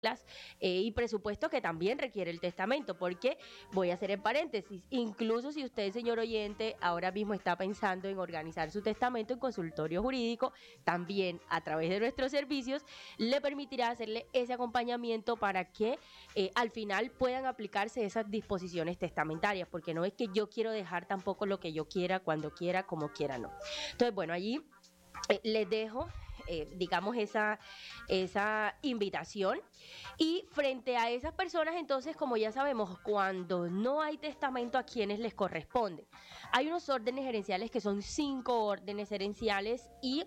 y presupuesto que también requiere el testamento, porque voy a hacer en paréntesis, incluso si usted, señor oyente, ahora mismo está pensando en organizar su testamento en consultorio jurídico, también a través de nuestros servicios le permitirá hacerle ese acompañamiento para que al final puedan aplicarse esas disposiciones testamentarias, porque no es que yo quiero dejar tampoco lo que yo quiera, cuando quiera, como quiera, no. Entonces, bueno, allí les dejo, digamos, esa invitación. Y frente a esas personas, entonces, como ya sabemos, cuando no hay testamento, ¿a quienes les corresponde? Hay unos órdenes herenciales que son 5 órdenes herenciales y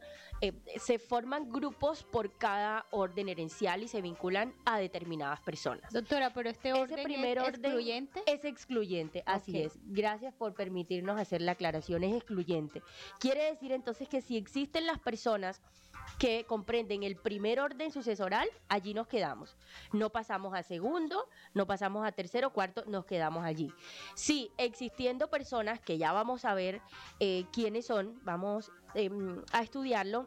se forman grupos por cada orden herencial y se vinculan a determinadas personas. Doctora, pero este Ese orden primer es orden excluyente. es excluyente, así Ok. es. Gracias por permitirnos hacer la aclaración, es excluyente. Quiere decir entonces que si existen las personas que comprenden el primer orden sucesoral, allí nos quedamos. No pasamos a segundo, no pasamos a tercero, cuarto, nos quedamos allí. Sí, existiendo personas que ya vamos a ver quiénes son, vamos a estudiarlo.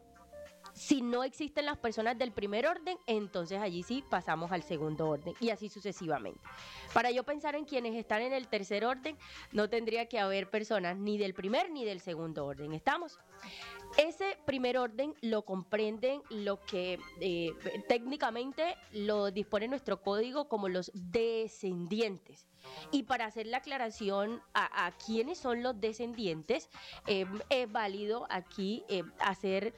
Si no existen las personas del primer orden, entonces allí sí pasamos al segundo orden y así sucesivamente. Para yo pensar en quienes están en el tercer orden, no tendría que haber personas ni del primer ni del segundo orden. ¿Estamos? Ese primer orden lo comprenden lo que técnicamente lo dispone nuestro código como los descendientes. Y para hacer la aclaración a quiénes son los descendientes, es válido aquí hacer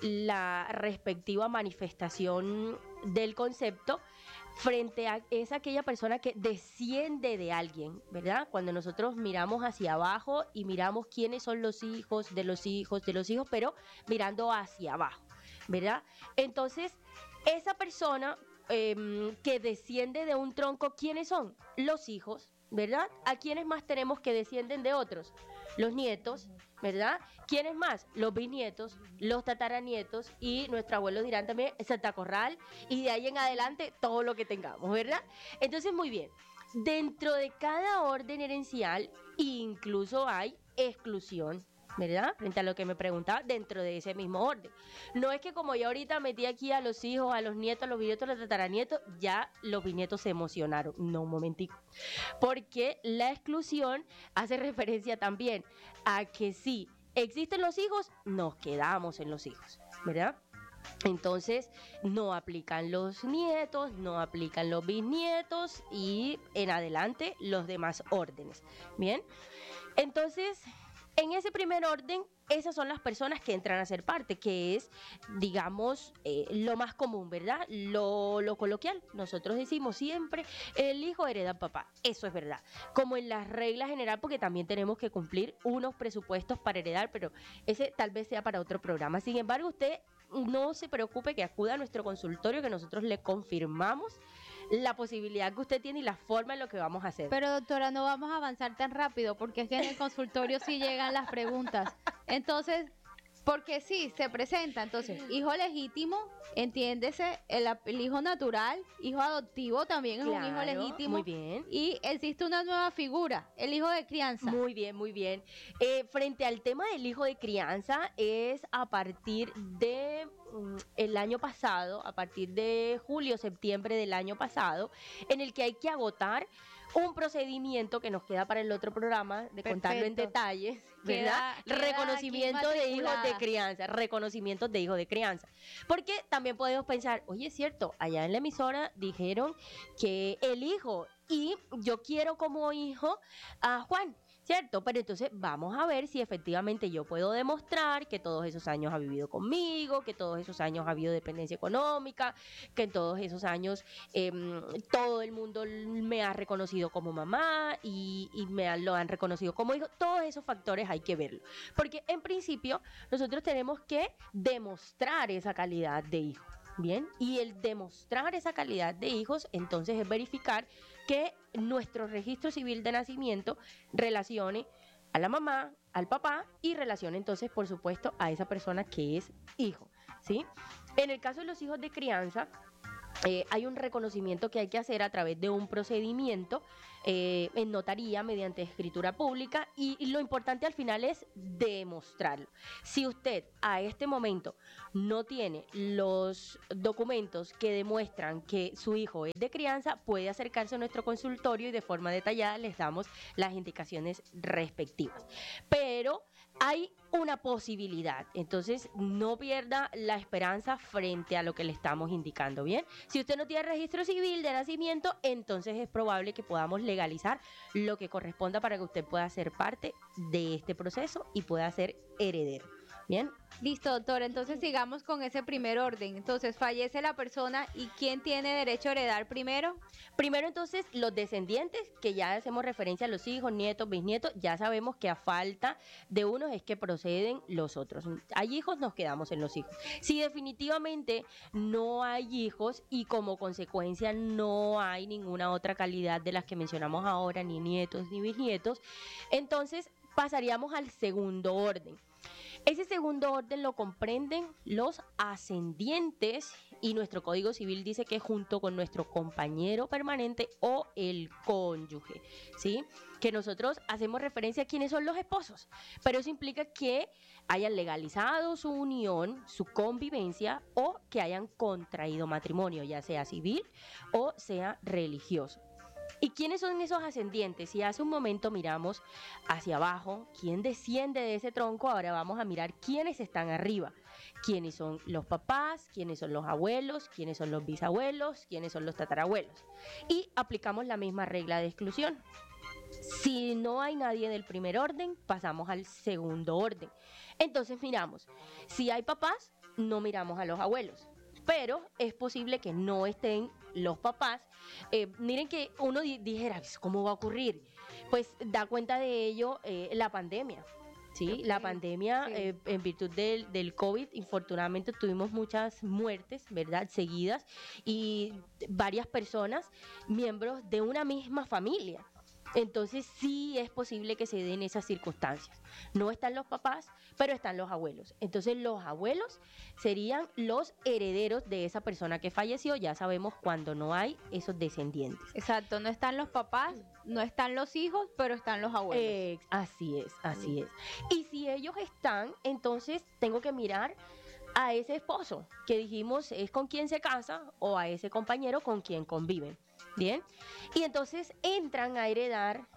la respectiva manifestación del concepto frente a es aquella persona que desciende de alguien, ¿verdad? Cuando nosotros miramos hacia abajo y miramos quiénes son los hijos de los hijos de los hijos, pero mirando hacia abajo, ¿verdad? Entonces, esa persona que desciende de un tronco, ¿quiénes son? Los hijos, ¿verdad? ¿A quiénes más tenemos que descienden de otros? Los nietos, ¿verdad? ¿Quiénes más? Los bisnietos, los tataranietos y nuestros abuelos dirán también Santa Corral y de ahí en adelante todo lo que tengamos, ¿verdad? Entonces, muy bien, dentro de cada orden herencial incluso hay exclusión, ¿verdad? Frente a lo que me preguntaba, dentro de ese mismo orden. No es que como yo ahorita metí aquí a los hijos, a los nietos, a los bisnietos, a los tataranietos, ya los bisnietos se emocionaron. No, un momentico. Porque la exclusión hace referencia también a que si existen los hijos, nos quedamos en los hijos, ¿verdad? Entonces no aplican los nietos, no aplican los bisnietos y en adelante los demás órdenes. Bien, entonces en ese primer orden, esas son las personas que entran a ser parte, que es, digamos, lo más común, ¿verdad? Lo coloquial. Nosotros decimos siempre, el hijo hereda al papá. Eso es verdad. Como en las reglas general, porque también tenemos que cumplir unos presupuestos para heredar, pero ese tal vez sea para otro programa. Sin embargo, usted no se preocupe que acuda a nuestro consultorio, que nosotros le confirmamos la posibilidad que usted tiene y la forma en lo que vamos a hacer. Pero doctora, no vamos a avanzar tan rápido porque es que en el consultorio sí llegan las preguntas. Entonces, porque sí, se presenta. Entonces, hijo legítimo, entiéndese, el hijo natural, hijo adoptivo también es un hijo Claro, legítimo. muy bien. Y existe una nueva figura, el hijo de crianza. Muy bien, muy bien. Frente al tema del hijo de crianza, es a partir de el año pasado, a partir de julio, septiembre del año pasado, en el que hay que agotar un procedimiento que nos queda para el otro programa, de contarlo en Perfecto. detalles, ¿verdad? Queda Reconocimiento aquí de hijos de matriculada. crianza, reconocimientos de hijos de crianza. Porque también podemos pensar, oye, es cierto, allá en la emisora dijeron que el hijo, y yo quiero como hijo a Juan, ¿cierto? Pero entonces vamos a ver si efectivamente yo puedo demostrar que todos esos años ha vivido conmigo, que todos esos años ha habido dependencia económica, que en todos esos años todo el mundo me ha reconocido como mamá y lo han reconocido como hijo. Todos esos factores hay que verlo. Porque en principio nosotros tenemos que demostrar esa calidad de hijo. Bien, y el demostrar esa calidad de hijos, entonces es verificar que nuestro registro civil de nacimiento relacione a la mamá, al papá y relacione entonces, por supuesto, a esa persona que es hijo, ¿sí? En el caso de los hijos de crianza, hay un reconocimiento que hay que hacer a través de un procedimiento en notaría mediante escritura pública y lo importante al final es demostrarlo. Si usted a este momento no tiene los documentos que demuestran que su hijo es de crianza, puede acercarse a nuestro consultorio y de forma detallada les damos las indicaciones respectivas. Pero hay una posibilidad, entonces no pierda la esperanza frente a lo que le estamos indicando, ¿bien? Si usted no tiene registro civil de nacimiento, entonces es probable que podamos legalizar lo que corresponda para que usted pueda ser parte de este proceso y pueda ser heredero, ¿bien? Listo, doctor. Entonces sigamos con ese primer orden. Entonces fallece la persona y ¿quién tiene derecho a heredar primero? Primero entonces los descendientes, que ya hacemos referencia a los hijos, nietos, bisnietos, ya sabemos que a falta de unos es que proceden los otros. Hay hijos, nos quedamos en los hijos. Si definitivamente no hay hijos y como consecuencia no hay ninguna otra calidad de las que mencionamos ahora, ni nietos ni bisnietos, entonces pasaríamos al segundo orden. Ese segundo orden lo comprenden los ascendientes y nuestro Código Civil dice que junto con nuestro compañero permanente o el cónyuge, ¿sí? Que nosotros hacemos referencia a quiénes son los esposos, pero eso implica que hayan legalizado su unión, su convivencia o que hayan contraído matrimonio, ya sea civil o sea religioso. ¿Y quiénes son esos ascendientes? Si hace un momento miramos hacia abajo, quién desciende de ese tronco, ahora vamos a mirar quiénes están arriba. ¿Quiénes son los papás? ¿Quiénes son los abuelos? ¿Quiénes son los bisabuelos? ¿Quiénes son los tatarabuelos? Y aplicamos la misma regla de exclusión. Si no hay nadie del primer orden, pasamos al segundo orden. Entonces miramos, si hay papás, no miramos a los abuelos. Pero es posible que no estén los papás. Miren que uno dijera, ¿cómo va a ocurrir? Pues da cuenta de ello la pandemia. Sí, la pandemia, Sí. en virtud del COVID, infortunadamente tuvimos muchas muertes, ¿verdad? Seguidas y varias personas, miembros de una misma familia. Entonces sí es posible que se den esas circunstancias. No están los papás, pero están los abuelos. Entonces los abuelos serían los herederos de esa persona que falleció. Ya sabemos cuando no hay esos descendientes. Exacto, no están los papás, no están los hijos, pero están los abuelos. Así es, así es. Y si ellos están, entonces tengo que mirar a ese esposo que dijimos es con quien se casa o a ese compañero con quien conviven. Bien, y entonces entran a heredar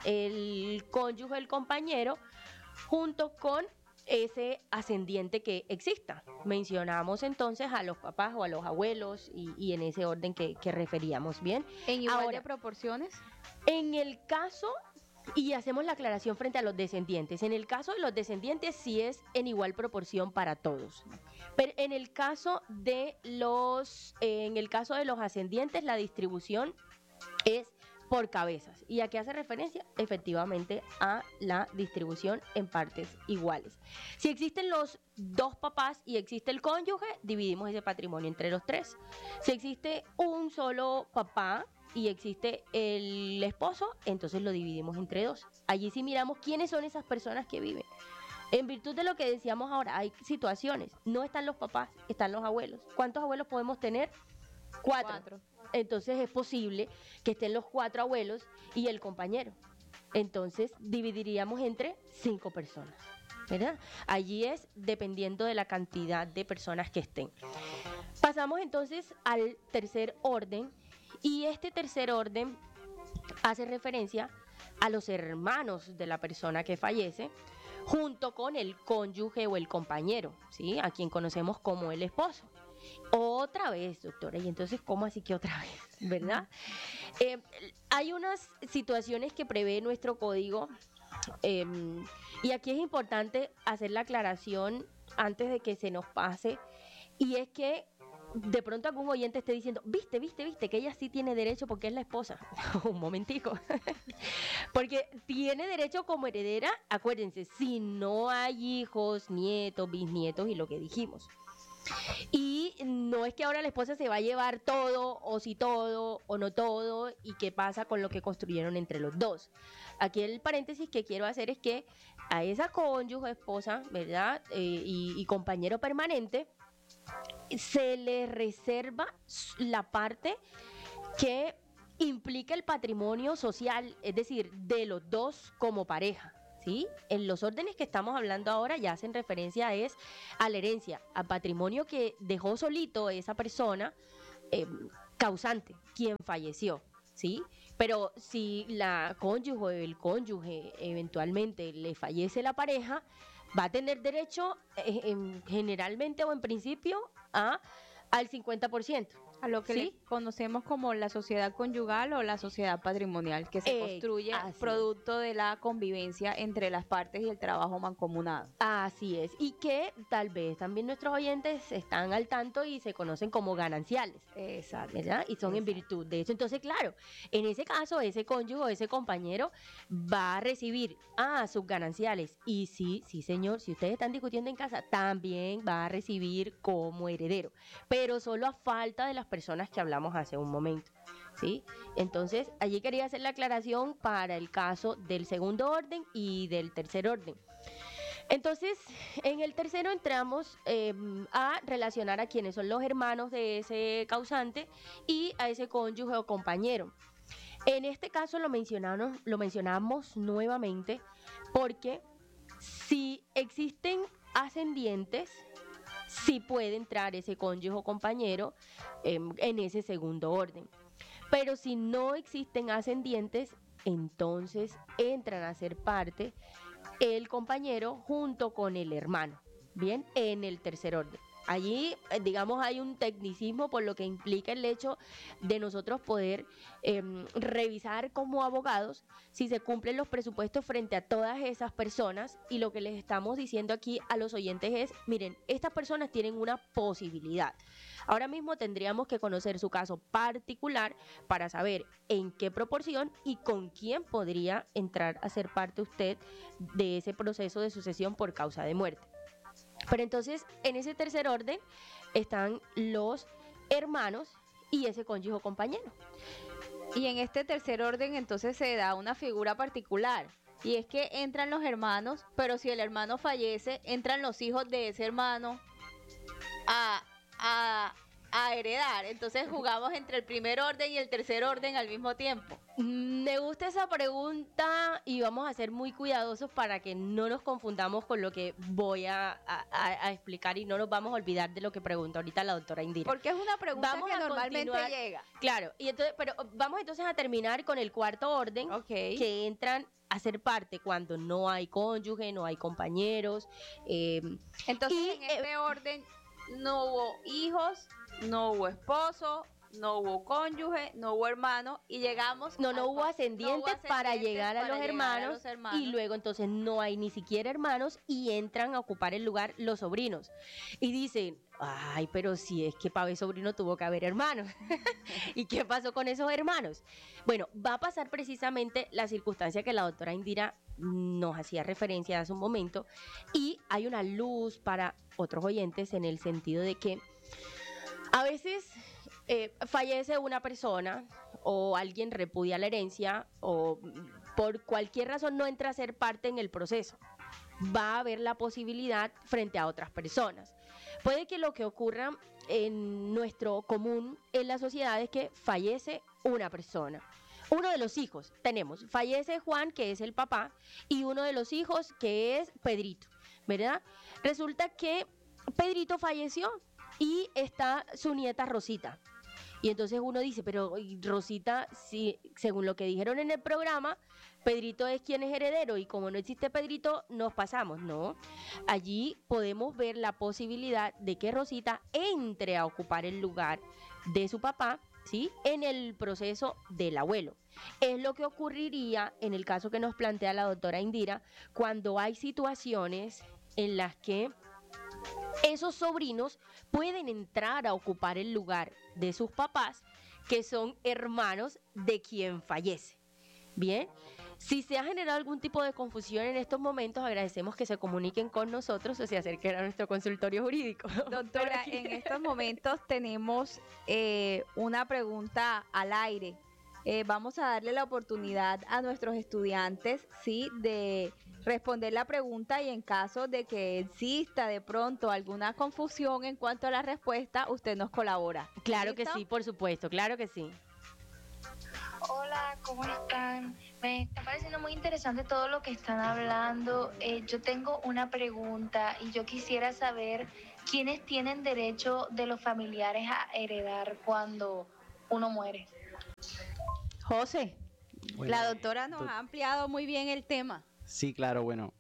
el cónyuge, el compañero, junto con ese ascendiente que exista. Mencionamos entonces a los papás o a los abuelos y en ese orden que referíamos, ¿bien? ¿En igual Ahora, de proporciones? en el caso, y hacemos la aclaración frente a los descendientes, en el caso de los descendientes sí es en igual proporción para todos. Pero en el caso de los ascendientes, la distribución es por cabezas. ¿Y a qué hace referencia? Efectivamente a la distribución en partes iguales. Si existen los dos papás y existe el cónyuge, dividimos ese patrimonio entre los tres. Si existe un solo papá y existe el esposo, entonces lo dividimos entre dos. Allí sí miramos quiénes son esas personas que viven. En virtud de lo que decíamos ahora, hay situaciones. No están los papás, están los abuelos. ¿Cuántos abuelos podemos tener? Cuatro. Entonces es posible que estén los 4 abuelos y el compañero. Entonces dividiríamos entre 5 personas, ¿verdad? Allí es dependiendo de la cantidad de personas que estén. Pasamos entonces al tercer orden y este tercer orden hace referencia a los hermanos de la persona que fallece junto con el cónyuge o el compañero, ¿sí? A quien conocemos como el esposo. Otra vez, doctora, y entonces, ¿cómo así que otra vez? ¿Verdad? Hay unas situaciones que prevé nuestro código y aquí es importante hacer la aclaración antes de que se nos pase, y es que de pronto algún oyente esté diciendo, viste, que ella sí tiene derecho porque es la esposa. Un momentico. Porque tiene derecho como heredera, acuérdense, si no hay hijos, nietos, bisnietos y lo que dijimos. Y no es que ahora la esposa se va a llevar todo, o si todo, o no todo, y qué pasa con lo que construyeron entre los dos. Aquí el paréntesis que quiero hacer es que a esa cónyuge, esposa, ¿verdad? Y compañero permanente, se le reserva la parte que implica el patrimonio social, es decir, de los dos como pareja. ¿Sí? En los órdenes que estamos hablando ahora ya hacen referencia a la herencia, al patrimonio que dejó solito esa persona causante, quien falleció, ¿sí? Pero si la cónyuge o el cónyuge eventualmente le fallece la pareja, va a tener derecho generalmente o en principio al 50%. A lo que le conocemos como la sociedad conyugal o la sociedad patrimonial, que se construye producto de la convivencia entre las partes y el trabajo mancomunado. Así es, y que tal vez también nuestros oyentes están al tanto y se conocen como gananciales. Exacto. ¿Verdad? Y son en virtud de eso. Entonces, claro, en ese caso, ese cónyuge o ese compañero va a recibir sus gananciales. Y sí, señor, si ustedes están discutiendo en casa, también va a recibir como heredero, pero solo a falta de las personas que hablamos hace un momento, ¿sí? Entonces, allí quería hacer la aclaración para el caso del segundo orden y del tercer orden. Entonces, en el tercero entramos a relacionar a quienes son los hermanos de ese causante y a ese cónyuge o compañero. En este caso lo mencionamos nuevamente porque si existen ascendientes, sí puede entrar ese cónyuge o compañero en ese segundo orden. Pero si no existen ascendientes, entonces entran a ser parte el compañero junto con el hermano, ¿bien? En el tercer orden. Allí, digamos, hay un tecnicismo por lo que implica el hecho de nosotros poder revisar como abogados si se cumplen los presupuestos frente a todas esas personas, y lo que les estamos diciendo aquí a los oyentes es, miren, estas personas tienen una posibilidad. Ahora mismo tendríamos que conocer su caso particular para saber en qué proporción y con quién podría entrar a ser parte usted de ese proceso de sucesión por causa de muerte. Pero entonces, en ese tercer orden están los hermanos y ese cónyuge o compañero. Y en este tercer orden entonces se da una figura particular. Y es que entran los hermanos, pero si el hermano fallece, entran los hijos de ese hermano a heredar. Entonces jugamos entre el primer orden y el tercer orden al mismo tiempo. Me gusta esa pregunta y vamos a ser muy cuidadosos para que no nos confundamos con lo que voy a explicar y no nos vamos a olvidar de lo que preguntó ahorita la doctora Indira. Porque es una pregunta que normalmente llega. Claro, y entonces, pero vamos entonces a terminar con el cuarto orden, que entran a ser parte cuando no hay cónyuge, no hay compañeros. Entonces, en este orden no hubo hijos, no hubo esposo, no hubo cónyuge, no hubo hermano y llegamos... No hubo ascendientes para llegar a los hermanos y luego entonces no hay ni siquiera hermanos y entran a ocupar el lugar los sobrinos. Y dicen, ay, pero si es que para haber sobrino tuvo que haber hermanos. ¿Y qué pasó con esos hermanos? Bueno, va a pasar precisamente la circunstancia que la doctora Indira nos hacía referencia hace un momento y hay una luz para otros oyentes en el sentido de que a veces fallece una persona o alguien repudia la herencia o por cualquier razón no entra a ser parte en el proceso. Va a haber la posibilidad frente a otras personas. Puede que lo que ocurra en nuestro común en la sociedad es que fallece una persona. Uno de los hijos tenemos, fallece Juan, que es el papá, y uno de los hijos, que es Pedrito, ¿verdad? Resulta que Pedrito falleció y está su nieta Rosita. Y entonces uno dice, pero Rosita, si, según lo que dijeron en el programa, Pedrito es quien es heredero y como no existe Pedrito, nos pasamos. No, allí podemos ver la posibilidad de que Rosita entre a ocupar el lugar de su papá, ¿sí? En el proceso del abuelo. Es lo que ocurriría en el caso que nos plantea la doctora Indira cuando hay situaciones en las que esos sobrinos pueden entrar a ocupar el lugar de sus papás, que son hermanos de quien fallece. Bien, si se ha generado algún tipo de confusión en estos momentos, agradecemos que se comuniquen con nosotros o se acerquen a nuestro consultorio jurídico. Doctora, en estos momentos tenemos una pregunta al aire. Vamos a darle la oportunidad a nuestros estudiantes, ¿sí?, de responder la pregunta y en caso de que exista de pronto alguna confusión en cuanto a la respuesta, usted nos colabora. Claro que ¿Listo? sí, por supuesto, claro que sí. Hola, ¿cómo están? Me está pareciendo muy interesante todo lo que están hablando. Yo tengo una pregunta y yo quisiera saber quiénes tienen derecho de los familiares a heredar cuando uno muere. José, Bueno, la doctora nos ha ampliado muy bien el tema. sí, claro, bueno.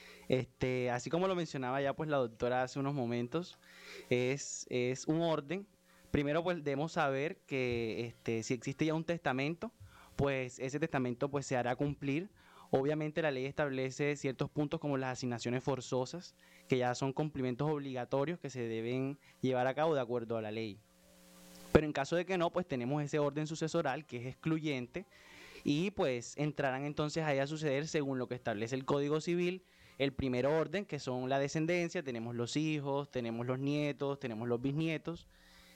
Así como lo mencionaba ya pues la doctora hace unos momentos, es un orden. Primero pues debemos saber que si existe ya un testamento, pues ese testamento pues se hará cumplir. Obviamente la ley establece ciertos puntos como las asignaciones forzosas, que ya son cumplimientos obligatorios que se deben llevar a cabo de acuerdo a la ley. Pero en caso de que no, pues tenemos ese orden sucesoral que es excluyente y pues entrarán entonces ahí a suceder según lo que establece el Código Civil. El primer orden, que son la descendencia, tenemos los hijos, tenemos los nietos, tenemos los bisnietos.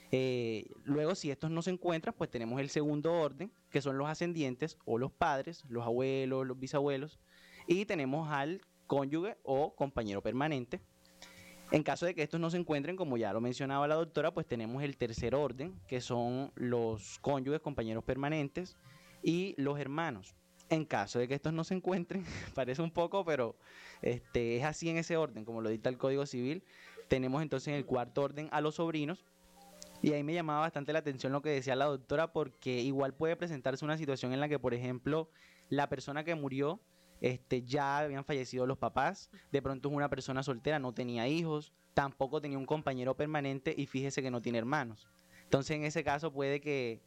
Luego, si estos no se encuentran, pues tenemos el segundo orden, que son los ascendientes o los padres, los abuelos, los bisabuelos. Y tenemos al cónyuge o compañero permanente. En caso de que estos no se encuentren, como ya lo mencionaba la doctora, pues tenemos el tercer orden, que son los cónyuges, compañeros permanentes y los hermanos. En caso de que estos no se encuentren, parece un poco, pero es así en ese orden, como lo dicta el Código Civil. Tenemos entonces en el cuarto orden a los sobrinos. Y ahí me llamaba bastante la atención lo que decía la doctora, porque igual puede presentarse una situación en la que, por ejemplo, la persona que murió, ya habían fallecido los papás, de pronto es una persona soltera, no tenía hijos, tampoco tenía un compañero permanente y fíjese que no tiene hermanos. Entonces en ese caso puede que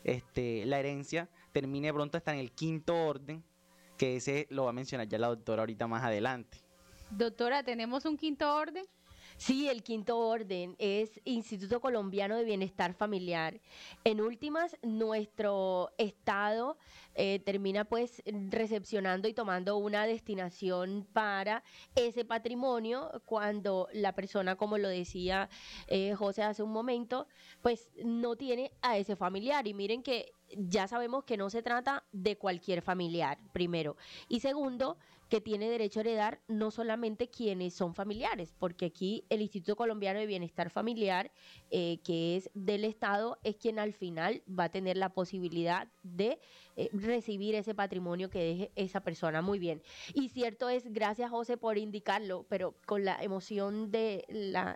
la herencia termine pronto hasta en el quinto orden, que ese lo va a mencionar ya la doctora ahorita más adelante. Doctora, ¿tenemos un quinto orden? Sí, el quinto orden es Instituto Colombiano de Bienestar Familiar. En últimas, nuestro estado termina pues recepcionando y tomando una destinación para ese patrimonio cuando la persona, como lo decía José hace un momento, pues no tiene a ese familiar. Y miren que ya sabemos que no se trata de cualquier familiar, primero. Y segundo, que tiene derecho a heredar no solamente quienes son familiares, porque aquí el Instituto Colombiano de Bienestar Familiar, que es del Estado, es quien al final va a tener la posibilidad de recibir ese patrimonio que deje esa persona. Muy bien. Y cierto es, gracias José por indicarlo, pero con la emoción de la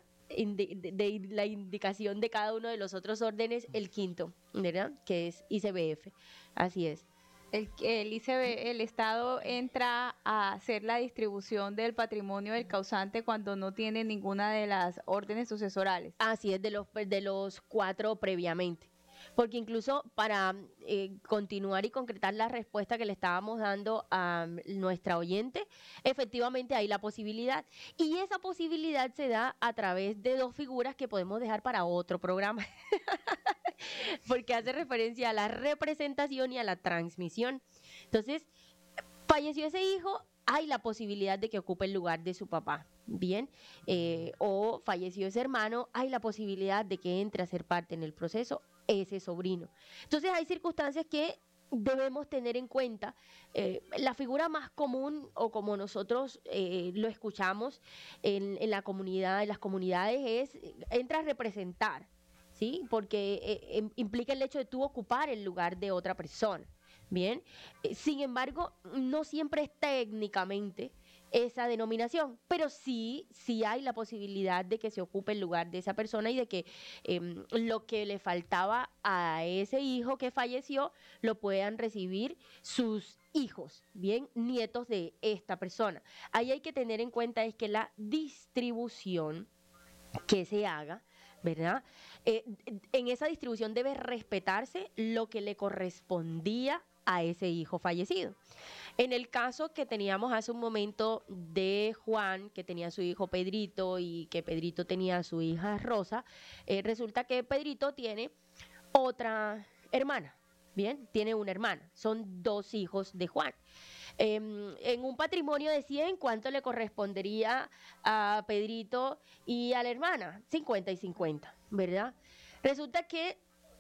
la indicación de cada uno de los otros órdenes, el quinto, ¿verdad? Que es ICBF. Así es. El ICB, el Estado entra a hacer la distribución del patrimonio del causante cuando no tiene ninguna de las órdenes sucesorales. Así es, de los cuatro previamente. Porque incluso para continuar y concretar la respuesta que le estábamos dando a nuestra oyente, efectivamente hay la posibilidad. Y esa posibilidad se da a través de dos figuras que podemos dejar para otro programa. Porque hace referencia a la representación y a la transmisión. Entonces, falleció ese hijo, hay la posibilidad de que ocupe el lugar de su papá. Bien, o falleció ese hermano, hay la posibilidad de que entre a ser parte en el proceso ese sobrino. Entonces hay circunstancias que debemos tener en cuenta. La figura más común, o como nosotros lo escuchamos en la comunidad, en las comunidades, es entra a representar, ¿sí? Porque implica el hecho de tú ocupar el lugar de otra persona. Bien, sin embargo, no siempre es técnicamente esa denominación, pero sí hay la posibilidad de que se ocupe el lugar de esa persona y de que lo que le faltaba a ese hijo que falleció lo puedan recibir sus hijos, bien, nietos de esta persona. Ahí hay que tener en cuenta es que la distribución que se haga, ¿verdad? En esa distribución debe respetarse lo que le correspondía a ese hijo fallecido. En el caso que teníamos hace un momento de Juan, que tenía a su hijo Pedrito y que Pedrito tenía a su hija Rosa, resulta que Pedrito tiene otra hermana, ¿bien? Tiene una hermana, son dos hijos de Juan. En un patrimonio de 100, ¿cuánto le correspondería a Pedrito y a la hermana? 50 y 50, ¿verdad? Resulta que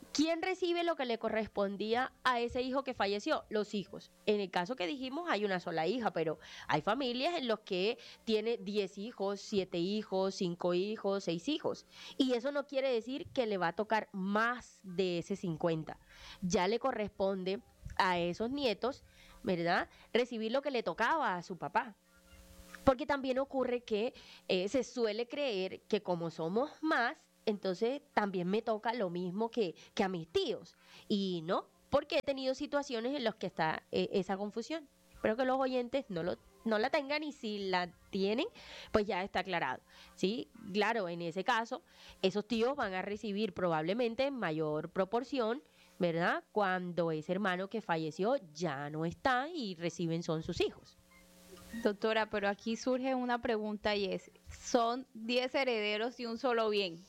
¿Quién recibe lo que le correspondía a ese hijo que falleció? Los hijos. En el caso que dijimos hay una sola hija, pero hay familias en las que tiene 10 hijos, 7 hijos, 5 hijos, 6 hijos. Y eso no quiere decir que le va a tocar más de ese 50. Ya le corresponde a esos nietos, ¿verdad?, recibir lo que le tocaba a su papá. Porque también ocurre que se suele creer que como somos más, entonces también me toca lo mismo que a mis tíos. Y no, porque he tenido situaciones en las que está esa confusión. Espero que los oyentes no la tengan, y si la tienen, pues ya está aclarado. ¿Sí? Claro, en ese caso, esos tíos van a recibir probablemente en mayor proporción, ¿verdad?, cuando ese hermano que falleció ya no está y reciben son sus hijos. Doctora, pero aquí surge una pregunta y es, son 10 herederos y un solo bien.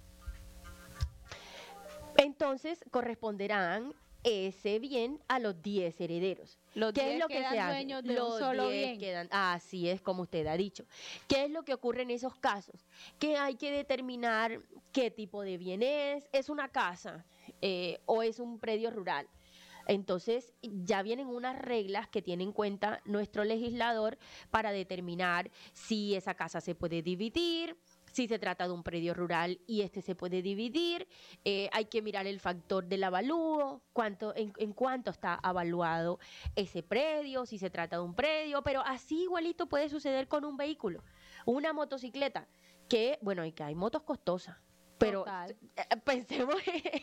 Entonces corresponderán ese bien a los 10 herederos. Los ¿Qué 10 es lo que quedan se hace? dueños de un Los solo 10 bien. quedan, así es como usted ha dicho. ¿Qué es lo que ocurre en esos casos? Que hay que determinar qué tipo de bien es una casa o es un predio rural. Entonces ya vienen unas reglas que tiene en cuenta nuestro legislador para determinar si esa casa se puede dividir, si se trata de un predio rural y este se puede dividir. Hay que mirar el factor del avalúo, en cuánto está avaluado ese predio, si se trata de un predio, pero así igualito puede suceder con un vehículo, una motocicleta, que bueno, y que hay motos costosas. Pero Total. pensemos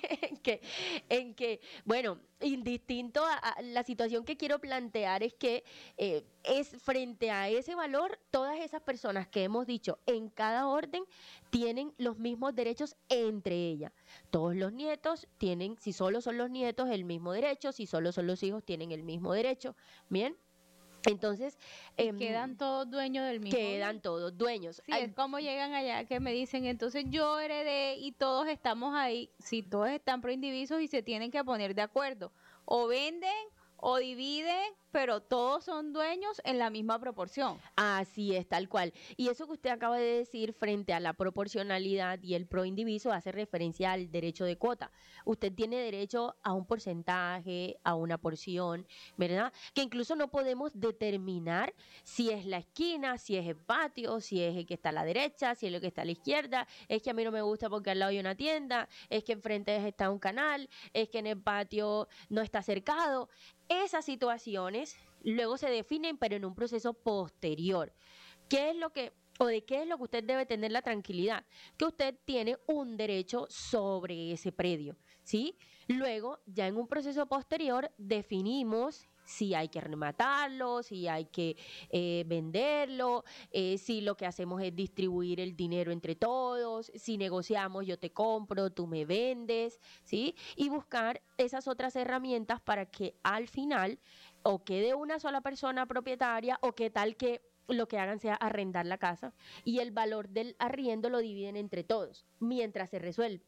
en que, bueno, indistinto a la situación que quiero plantear es que es frente a ese valor, todas esas personas que hemos dicho en cada orden tienen los mismos derechos entre ellas. Todos los nietos tienen, si solo son los nietos, el mismo derecho, si solo son los hijos, tienen el mismo derecho. Bien. Entonces, Y quedan todos dueños del mismo bien. quedan todos dueños. Sí, es como llegan allá que me dicen, entonces yo heredé y todos estamos ahí. Sí, todos están proindivisos y se tienen que poner de acuerdo. O venden o dividen, pero todos son dueños en la misma proporción. Así es, tal cual. Y eso que usted acaba de decir frente a la proporcionalidad y el proindiviso hace referencia al derecho de cuota. Usted tiene derecho a un porcentaje, a una porción, ¿verdad? Que incluso no podemos determinar si es la esquina, si es el patio, si es el que está a la derecha, si es el que está a la izquierda. Es que a mí no me gusta porque al lado hay una tienda, es que enfrente está un canal, es que en el patio no está cercado. Esas situaciones luego se definen, pero en un proceso posterior. ¿Qué es lo que, o de qué es lo que usted debe tener la tranquilidad? Que usted tiene un derecho sobre ese predio, ¿sí? Luego, ya en un proceso posterior, definimos si hay que rematarlo, si hay que venderlo, si lo que hacemos es distribuir el dinero entre todos, si negociamos, yo te compro, tú me vendes, ¿sí? Y buscar esas otras herramientas para que al final o quede una sola persona propietaria o que tal que lo que hagan sea arrendar la casa y el valor del arriendo lo dividen entre todos mientras se resuelve.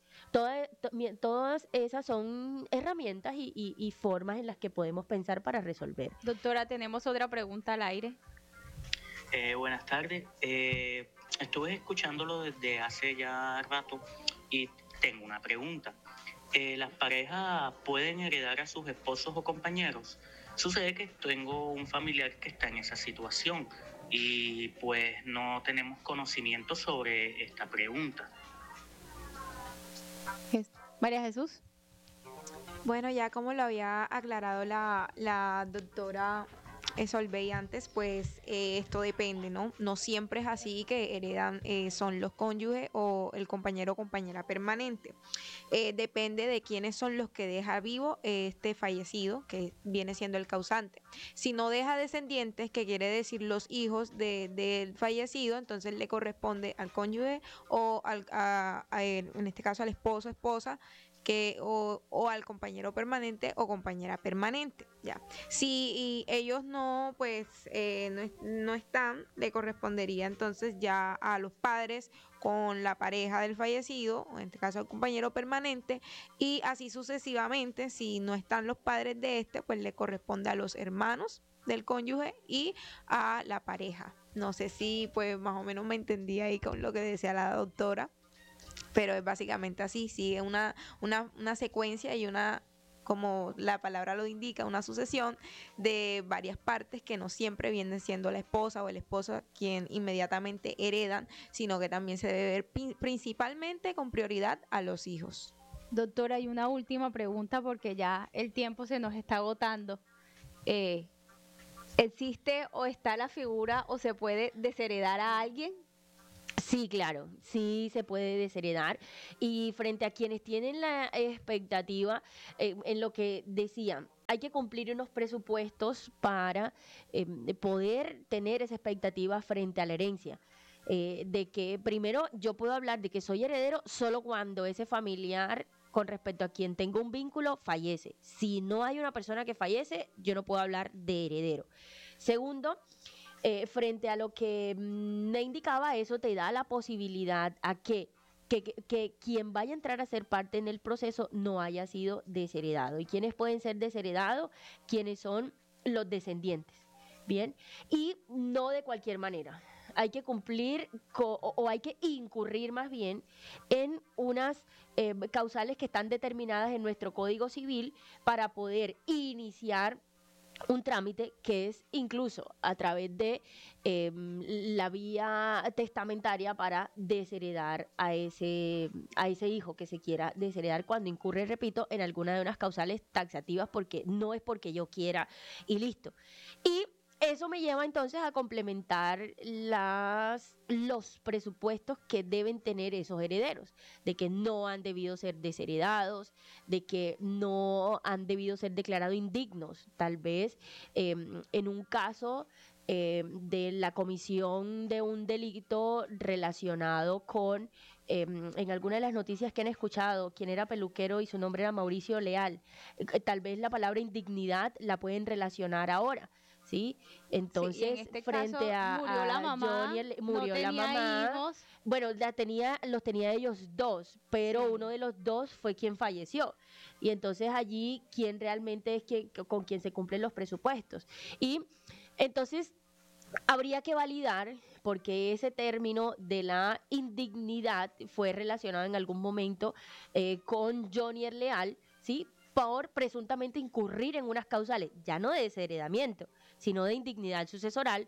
Todas esas son herramientas y formas en las que podemos pensar para resolver. Doctora, tenemos otra pregunta al aire. Buenas tardes. Estuve escuchándolo desde hace ya rato y tengo una pregunta. ¿Las parejas pueden heredar a sus esposos o compañeros? Sucede que tengo un familiar que está en esa situación y pues no tenemos conocimiento sobre esta pregunta. María Jesús. Bueno, ya como lo había aclarado la doctora Solveig antes, pues esto depende, ¿no? No siempre es así que heredan, son los cónyuges o el compañero o compañera permanente. Depende de quiénes son los que deja vivo este fallecido, que viene siendo el causante. Si no deja descendientes, que quiere decir los hijos del fallecido, entonces le corresponde al cónyuge o en este caso al esposo, esposa, o al compañero permanente o compañera permanente, ya. Si ellos no, pues no están, le correspondería entonces ya a los padres con la pareja del fallecido, o en este caso al compañero permanente, y así sucesivamente. Si no están los padres de este, pues le corresponde a los hermanos del cónyuge y a la pareja. No sé si pues más o menos me entendí ahí con lo que decía la doctora. pero es básicamente así, sigue una secuencia y una, como la palabra lo indica, una sucesión de varias partes que no siempre vienen siendo la esposa o el esposo quien inmediatamente heredan, sino que también se debe ver principalmente con prioridad a los hijos. Doctora, hay una última pregunta porque ya el tiempo se nos está agotando. ¿Existe o está la figura o se puede desheredar a alguien? Sí, claro, sí se puede desheredar. Y frente a quienes tienen la expectativa, en lo que decían, hay que cumplir unos presupuestos para poder tener esa expectativa frente a la herencia. De que primero yo puedo hablar de que soy heredero solo cuando ese familiar con respecto a quien tengo un vínculo fallece. Si no hay una persona que fallece, yo no puedo hablar de heredero. Segundo, frente a lo que me indicaba, eso te da la posibilidad a que quien vaya a entrar a ser parte en el proceso no haya sido desheredado. ¿Y quiénes pueden ser desheredados? Quienes son los descendientes. Bien, y no de cualquier manera. Hay que cumplir o hay que incurrir más bien en unas causales que están determinadas en nuestro Código Civil para poder iniciar un trámite que es incluso a través de la vía testamentaria para desheredar a ese hijo que se quiera desheredar cuando incurre, repito, en alguna de unas causales taxativas, porque no es porque yo quiera y listo. Y eso me lleva entonces a complementar los presupuestos que deben tener esos herederos, de que no han debido ser desheredados, de que no han debido ser declarados indignos, tal vez en un caso de la comisión de un delito relacionado con, en alguna de las noticias que han escuchado, quien era peluquero y su nombre era Mauricio Leal, tal vez la palabra indignidad la pueden relacionar ahora. ¿Sí? Entonces, Sí, en este frente caso, a, murió la a mamá, Johnny, no murió la tenía mamá. hijos. Bueno, los tenía ellos dos, pero Sí. uno de los dos fue quien falleció. Y entonces allí, ¿quién realmente es con quien se cumplen los presupuestos? Y entonces habría que validar, porque ese término de la indignidad fue relacionado en algún momento con Johnny Leal, ¿sí? Por presuntamente incurrir en unas causales, ya no de desheredamiento, sino de indignidad sucesoral,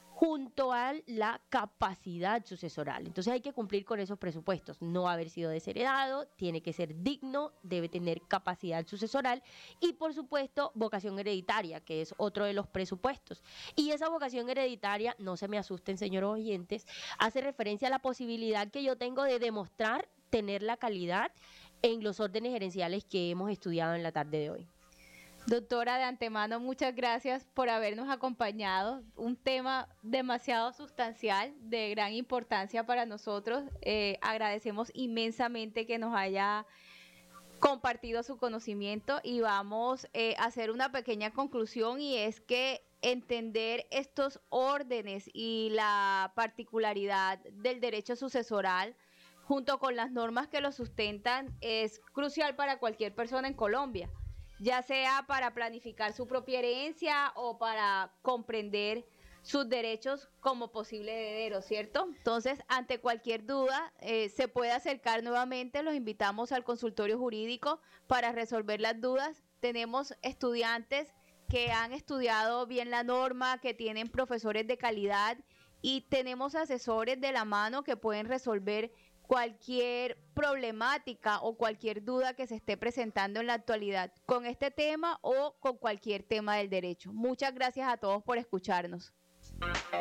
junto a la capacidad sucesoral. Entonces hay que cumplir con esos presupuestos. No haber sido desheredado, tiene que ser digno, debe tener capacidad sucesoral y, por supuesto, vocación hereditaria, que es otro de los presupuestos. Y esa vocación hereditaria, no se me asusten, señores oyentes, hace referencia a la posibilidad que yo tengo de demostrar tener la calidad en los órdenes gerenciales que hemos estudiado en la tarde de hoy. Doctora, de antemano, muchas gracias por habernos acompañado. Un tema demasiado sustancial, de gran importancia para nosotros. Agradecemos inmensamente que nos haya compartido su conocimiento y vamos a hacer una pequeña conclusión, y es que entender estos órdenes y la particularidad del derecho sucesoral junto con las normas que lo sustentan es crucial para cualquier persona en Colombia, ya sea para planificar su propia herencia o para comprender sus derechos como posible heredero, ¿cierto? Entonces, ante cualquier duda, se puede acercar nuevamente, los invitamos al consultorio jurídico para resolver las dudas. Tenemos estudiantes que han estudiado bien la norma, que tienen profesores de calidad, y tenemos asesores de la mano que pueden resolver cualquier problemática o cualquier duda que se esté presentando en la actualidad con este tema o con cualquier tema del derecho. Muchas gracias a todos por escucharnos.